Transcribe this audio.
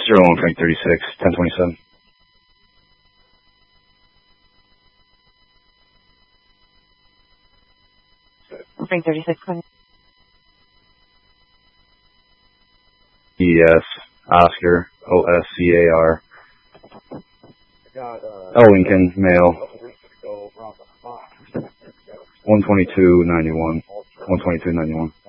01 Frank 36, 1027. Frank 36, ES, Oscar, OSCAR. Lincoln, male. 122.91. 122.91.